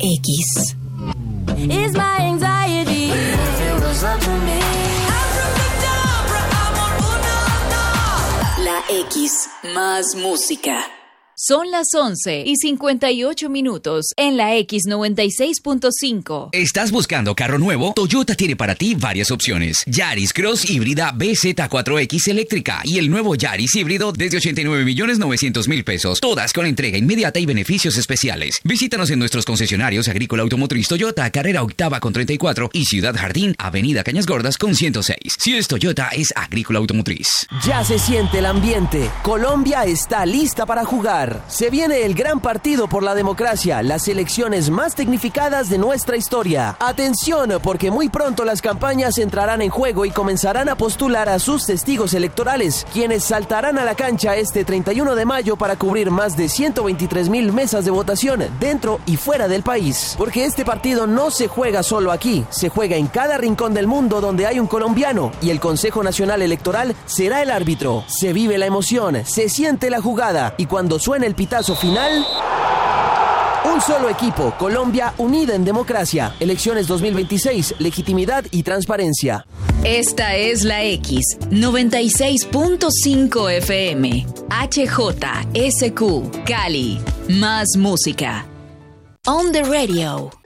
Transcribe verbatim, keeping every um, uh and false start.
X. Is my anxiety. If it was up to me. La X, más música. Son las once y cincuenta y ocho minutos en la X noventa y seis punto cinco. ¿Estás buscando carro nuevo? Toyota tiene para ti varias opciones. Yaris Cross híbrida B Z cuatro X eléctrica y el nuevo Yaris híbrido desde ochenta y nueve millones novecientos mil pesos. Todas con entrega inmediata y beneficios especiales. Visítanos en nuestros concesionarios Agrícola Automotriz Toyota, Carrera Octava con treinta y cuatro y Ciudad Jardín, Avenida Cañas Gordas con ciento seis. Si es Toyota, es Agrícola Automotriz. Ya se siente el ambiente. Colombia está lista para jugar. Se viene el gran partido por la democracia, las elecciones más tecnificadas de nuestra historia. Atención, porque muy pronto las campañas entrarán en juego y comenzarán a postular a sus testigos electorales, quienes saltarán a la cancha este treinta y uno de mayo para cubrir más de ciento veintitrés mil mesas de votación dentro y fuera del país. Porque este partido no se juega solo aquí, se juega en cada rincón del mundo donde hay un colombiano y el Consejo Nacional Electoral será el árbitro. Se vive la emoción, se siente la jugada y cuando suena el pitazo final, un solo equipo, Colombia unida en democracia. Elecciones dos mil veintiséis, legitimidad y transparencia. Esta es la X noventa y seis punto cinco F M, H J S Q, Cali, más música. On the radio.